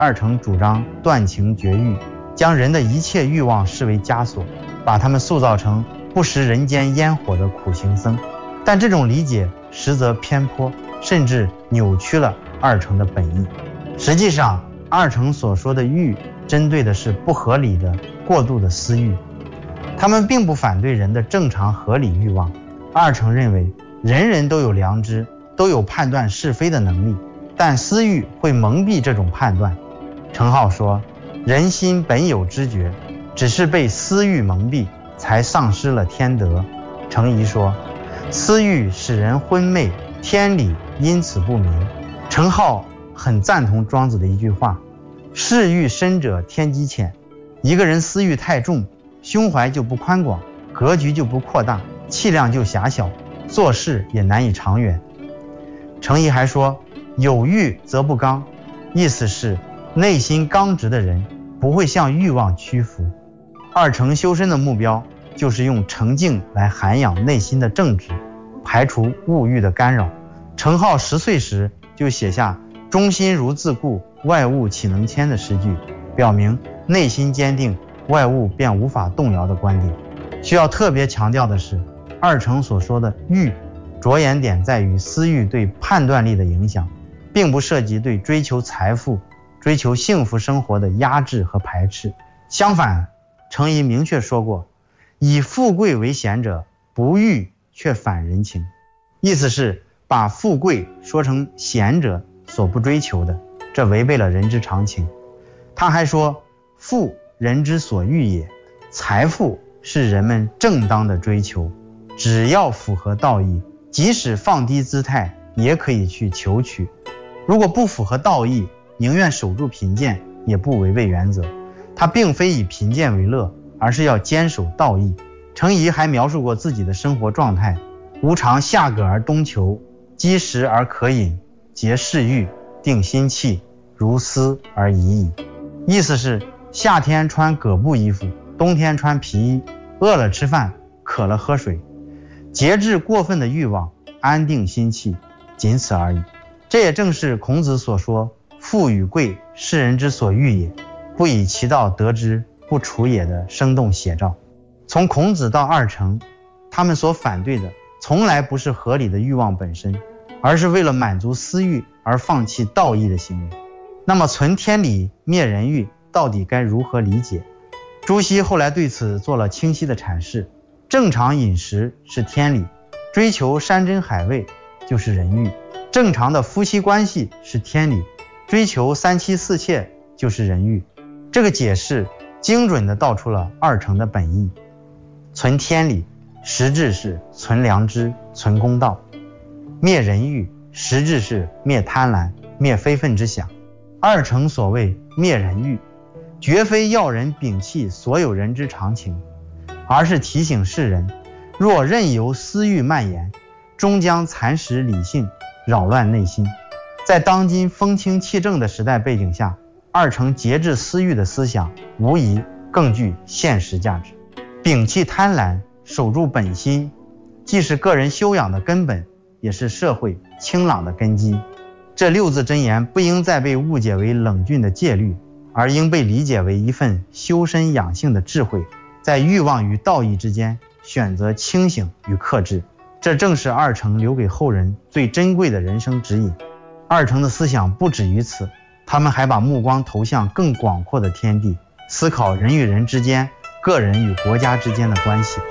二程主张断情绝欲，将人的一切欲望视为枷锁，把他们塑造成不食人间烟火的苦行僧。但这种理解实则偏颇，甚至扭曲了二程的本意。实际上，二程所说的欲，针对的是不合理的过度的私欲。他们并不反对人的正常合理欲望。二程认为，人人都有良知，都有判断是非的能力，但私欲会蒙蔽这种判断。程颢说，人心本有知觉，只是被私欲蒙蔽，才丧失了天德。程颐说，私欲使人昏昧，天理因此不明。程颢很赞同庄子的一句话，事欲深者天机浅。一个人私欲太重，胸怀就不宽广，格局就不扩大，气量就狭小，做事也难以长远。程颐还说，有欲则不刚，意思是内心刚直的人不会向欲望屈服。二程修身的目标就是用澄净来涵养内心的正直，排除物欲的干扰。程颢10岁时就写下中心如自固，外物岂能迁的诗句，表明内心坚定，外物便无法动摇的观点。需要特别强调的是，二程所说的欲，着眼点在于私欲对判断力的影响，并不涉及对追求财富、追求幸福生活的压制和排斥。相反，程颐明确说过，以富贵为贤者，不欲却反人情。意思是把富贵说成贤者所不追求的，这违背了人之常情。他还说，富人之所欲也，财富是人们正当的追求，只要符合道义，即使放低姿态也可以去求取。如果不符合道义，宁愿守住贫贱也不违背原则。他并非以贫贱为乐，而是要坚守道义。程颐还描述过自己的生活状态，吾常下葛而冬裘，积食而可饮，节嗜欲，定心气，如斯而已矣。意思是夏天穿葛布衣服，冬天穿皮衣，饿了吃饭，渴了喝水，节制过分的欲望，安定心气，仅此而已。这也正是孔子所说，富与贵，是人之所欲也，不以其道得之，不处也的生动写照。从孔子到二程，他们所反对的从来不是合理的欲望本身，而是为了满足私欲而放弃道义的行为。那么存天理，灭人欲，到底该如何理解？朱熹后来对此做了清晰的阐释。正常饮食是天理，追求山珍海味就是人欲；正常的夫妻关系是天理，追求三妻四妾就是人欲。这个解释精准地道出了二程的本意。存天理，实质是存良知、存公道；灭人欲，实质是灭贪婪、灭非分之想。二程所谓灭人欲，绝非要人摒弃所有人之常情，而是提醒世人，若任由私欲蔓延，终将蚕食理性，扰乱内心。在当今风清气正的时代背景下，二程节制私欲的思想无疑更具现实价值。摒弃贪婪，守住本心，既是个人修养的根本，也是社会清朗的根基。这六字真言不应再被误解为冷峻的戒律，而应被理解为一份修身养性的智慧，在欲望与道义之间选择清醒与克制。这正是二程留给后人最珍贵的人生指引。二程的思想不止于此，他们还把目光投向更广阔的天地，思考人与人之间、个人与国家之间的关系。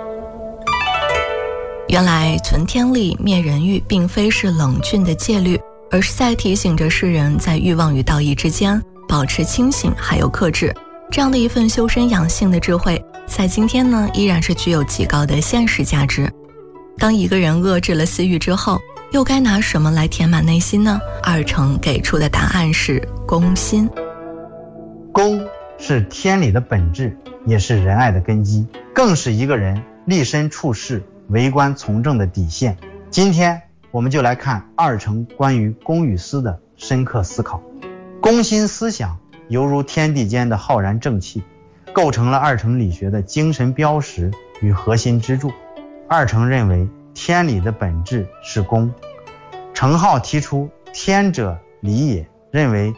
原来存天理灭人欲并非是冷峻的戒律，而是在提醒着世人在欲望与道义之间保持清醒还有克制。这样的一份修身养性的智慧，在今天呢依然是具有极高的现实价值。当一个人遏制了私欲之后，又该拿什么来填满内心呢？二程给出的答案是公心。 公是天理的本质，也是仁爱的根基，更是一个人立身处世、为官从政的底线。今天我们就来看二程关于公与私的深刻思考。公心思想犹如天地间的浩然正气，构成了二程理学的精神标识与核心支柱。二程认为天理的本质是公。程颢提出天者理也，认为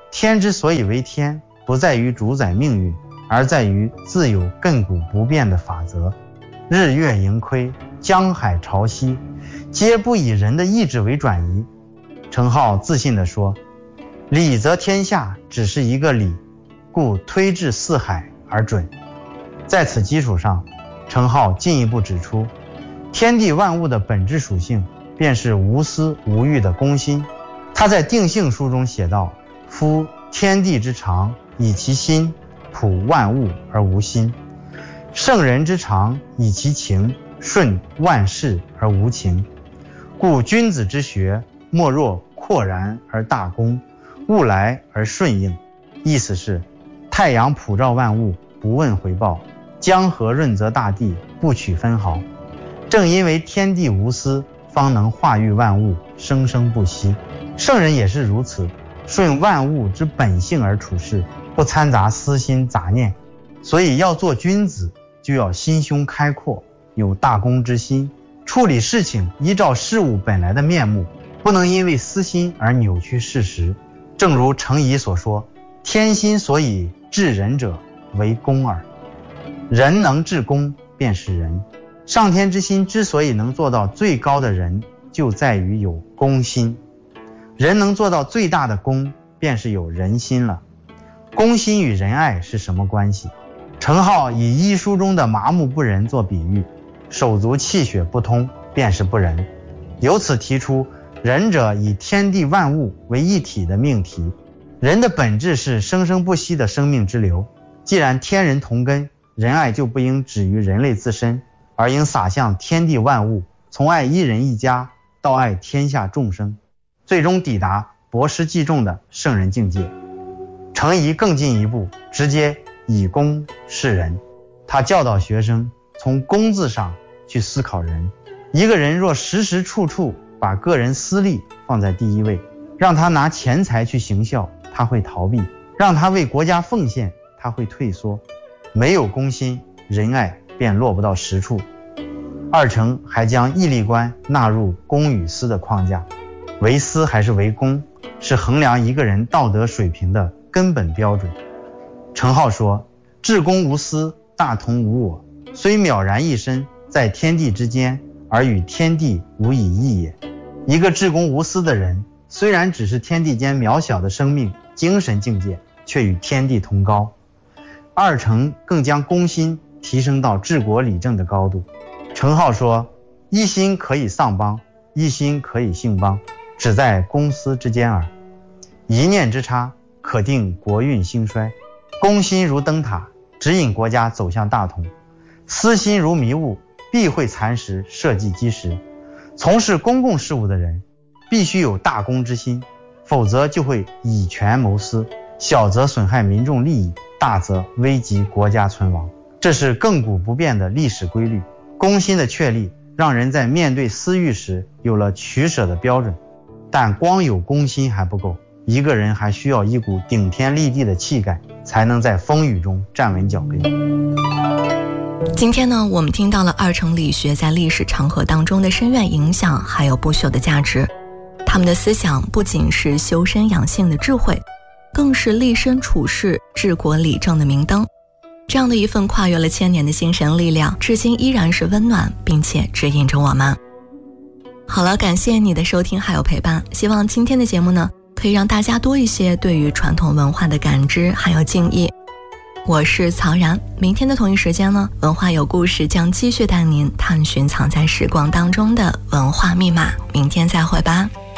天之所以为天，不在于主宰命运，而在于自有亘古不变的法则。日月盈亏，江海潮汐，皆不以人的意志为转移。程颢自信地说，理则天下只是一个理，故推至四海而准。在此基础上，程颢进一步指出，天地万物的本质属性便是无私无欲的公心。他在定性书中写道，夫天地之常，以其心普万物而无心；圣人之常，以其情顺万事而无情。故君子之学，莫若阔然而大公，物来而顺应。意思是，太阳普照万物，不问回报；江河润泽大地，不取分毫。正因为天地无私，方能化育万物，生生不息。圣人也是如此，顺万物之本性而处事，不掺杂私心杂念。所以要做君子，就要心胸开阔，有大公之心，处理事情依照事物本来的面目，不能因为私心而扭曲事实。正如程颐所说，天心所以治人者，为公耳。人能治公，便是人。上天之心之所以能做到最高的人，就在于有公心。人能做到最大的公，便是有人心了。公心与仁爱是什么关系？程颢以医书中的麻木不仁做比喻，手足气血不通，便是不仁。由此提出仁者以天地万物为一体的命题。人的本质是生生不息的生命之流，既然天人同根，仁爱就不应止于人类自身，而应洒向天地万物，从爱一人一家到爱天下众生，最终抵达博施济众的圣人境界。程颐更进一步，直接以公示人。他教导学生从公字上去思考人。一个人若时时处处把个人私利放在第一位，让他拿钱财去行孝，他会逃避；让他为国家奉献，他会退缩。没有公心，仁爱便落不到实处。二程还将义利观纳入公与私的框架，为私还是为公，是衡量一个人道德水平的根本标准。程颢说，至公无私，大同无我，虽渺然一身，在天地之间，而与天地无以异也。一个至公无私的人，虽然只是天地间渺小的生命，精神境界却与天地同高。二程更将公心提升到治国理政的高度。程颢说，一心可以丧邦，一心可以兴邦，只在公私之间耳。一念之差，可定国运兴衰。公心如灯塔，指引国家走向大同；私心如迷雾，必会蚕食社稷基石。从事公共事务的人，必须有大公之心，否则就会以权谋私，小则损害民众利益，大则危及国家存亡。这是亘古不变的历史规律。公心的确立，让人在面对私欲时有了取舍的标准。但光有公心还不够，一个人还需要一股顶天立地的气概，才能在风雨中站稳脚跟。 今天呢，我们听到了二程理学在历史长河当中的深远影响，还有不朽的价值。他们的思想不仅是修身养性的智慧，更是立身处世、治国理政的明灯。这样的一份跨越了千年的精神力量，至今依然是温暖并且指引着我们。好了，感谢你的收听还有陪伴，希望今天的节目呢，可以让大家多一些对于传统文化的感知还有敬意。我是曹然，明天的同一时间呢，文化有故事将继续带您探寻藏在时光当中的文化密码。明天再会吧。